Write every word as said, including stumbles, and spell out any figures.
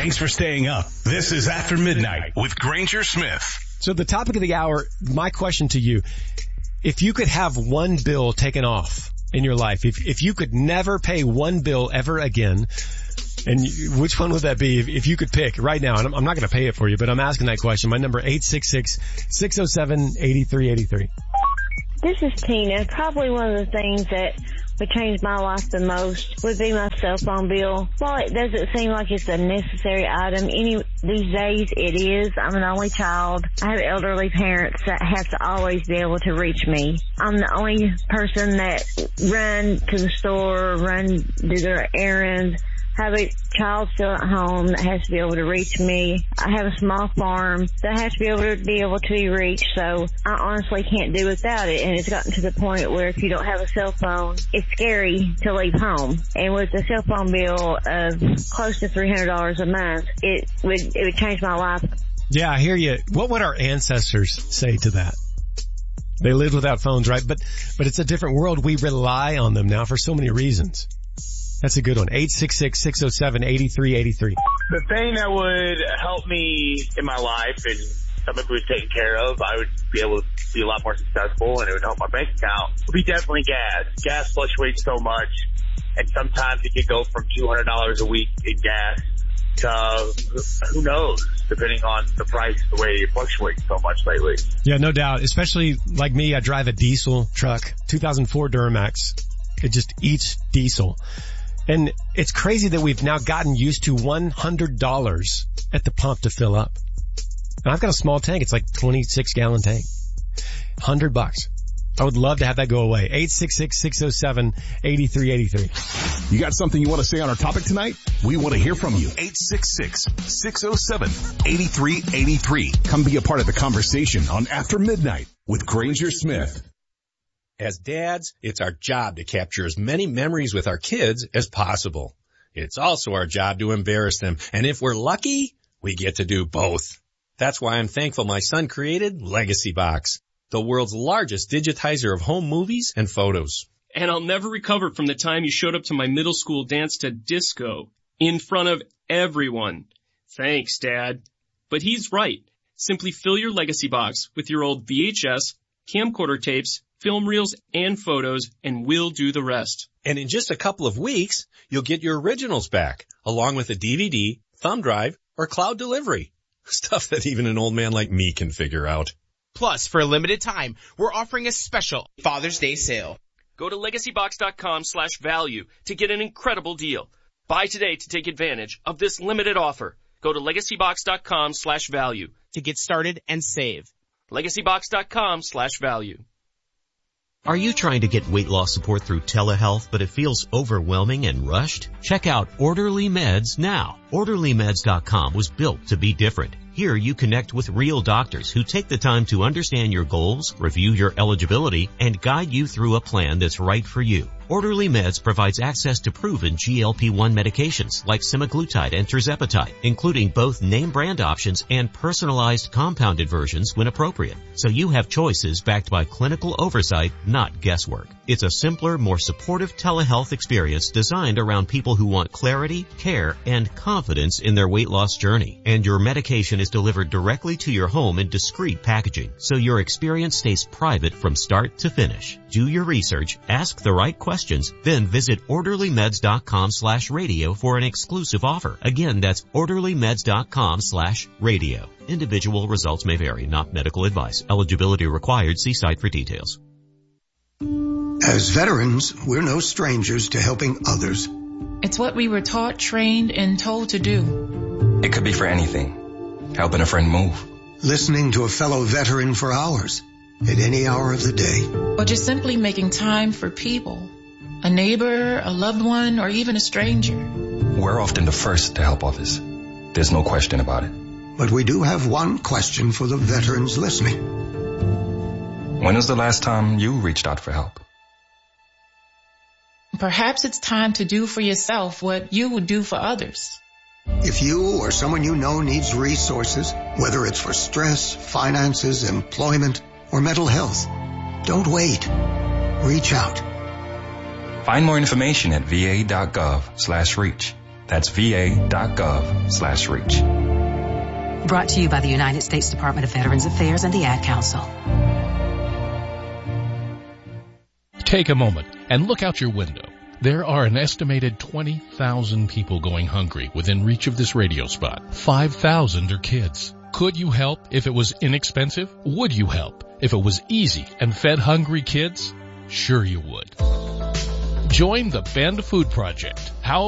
Thanks for staying up. This is After Midnight with Granger Smith. So the topic of the hour, my question to you, if you could have one bill taken off in your life, if if you could never pay one bill ever again, and you, which one would that be if, if you could pick right now? And I'm, I'm not going to pay it for you, but I'm asking that question. My number eight six six, six oh seven, eight three eight three. This is Tina. Probably one of the things that would change my life the most would be my cell phone bill. While it doesn't seem like it's a necessary item, any these days it is. I'm an only child. I have elderly parents that have to always be able to reach me. I'm the only person that run to the store, run, do their errands, have a child still at home that has to be able to reach me. I have a small farm that has to be able to be able to be reached, so I honestly can't do without it. And it's gotten to the point where if you don't have a cell phone, it's scary to leave home. And with a cell phone bill of close to three hundred dollars a month, it would it would change my life. Yeah, I hear you. What would our ancestors say to that? They lived without phones, right? But but it's a different world. We rely on them now for so many reasons. That's a good one. eight six six, six oh seven, eight three eight three. The thing that would help me in my life and something was taken care of, I would be able to be a lot more successful and it would help my bank account. It would be definitely gas. Gas fluctuates so much and sometimes it could go from two hundred dollars a week in gas to who knows, depending on the price, the way it fluctuates so much lately. Yeah, no doubt. Especially like me, I drive a diesel truck, two thousand four Duramax. It just eats diesel. And it's crazy that we've now gotten used to one hundred dollars at the pump to fill up. And I've got a small tank. It's like twenty-six gallon tank. one hundred bucks. I would love to have that go away. eight six six, six oh seven, eight three eight three. You got something you want to say on our topic tonight? We want to hear from you. eight six six, six oh seven, eight three eight three. Come be a part of the conversation on After Midnight with Granger Smith. As dads, it's our job to capture as many memories with our kids as possible. It's also our job to embarrass them, and if we're lucky, we get to do both. That's why I'm thankful my son created Legacy Box, the world's largest digitizer of home movies and photos. And I'll never recover from the time you showed up to my middle school dance to disco in front of everyone. Thanks, Dad. But he's right. Simply fill your Legacy Box with your old V H S, camcorder tapes, film reels, and photos, and we'll do the rest. And in just a couple of weeks, you'll get your originals back, along with a D V D, thumb drive, or cloud delivery. Stuff that even an old man like me can figure out. Plus, for a limited time, we're offering a special Father's Day sale. Go to legacybox.com slash value to get an incredible deal. Buy today to take advantage of this limited offer. Go to legacybox.com slash value to get started and save. legacybox.com slash value. Are you trying to get weight loss support through telehealth, but it feels overwhelming and rushed? Check out Orderly Meds now. Orderly Meds dot com was built to be different. Here you connect with real doctors who take the time to understand your goals, review your eligibility, and guide you through a plan that's right for you. Orderly Meds provides access to proven G L P one medications like semaglutide and tirzepatide, including both name brand options and personalized compounded versions when appropriate. So you have choices backed by clinical oversight, not guesswork. It's a simpler, more supportive telehealth experience designed around people who want clarity, care, and confidence in their weight loss journey. And your medication is delivered directly to your home in discreet packaging, so your experience stays private from start to finish. Do your research, ask the right questions, then visit orderly meds dot com slash radio for an exclusive offer. Again, that's orderly meds dot com slash radio. Individual results may vary, not medical advice. Eligibility required. See site for details. As veterans, we're no strangers to helping others. It's what we were taught, trained, and told to do. It could be for anything. Helping a friend move. Listening to a fellow veteran for hours, at any hour of the day. Or just simply making time for people. A neighbor, a loved one, or even a stranger. We're often the first to help others. There's no question about it. But we do have one question for the veterans listening. When was the last time you reached out for help? Perhaps it's time to do for yourself what you would do for others. If you or someone you know needs resources, whether it's for stress, finances, employment, or mental health, don't wait. Reach out. Find more information at va dot gov slash reach. That's va.gov slash reach. Brought to you by the United States Department of Veterans Affairs and the Ad Council. Take a moment and look out your window. There are an estimated twenty thousand people going hungry within reach of this radio spot. five thousand are kids. Could you help if it was inexpensive? Would you help if it was easy and fed hungry kids? Sure you would. Join the Bend Food Project. How